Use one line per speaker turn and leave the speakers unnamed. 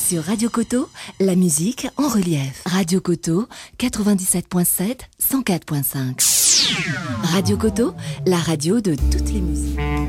Sur Radio Coteau, la musique en relief. Radio Coteau, 97.7, 104.5. Radio Coteau, la radio de toutes les musiques.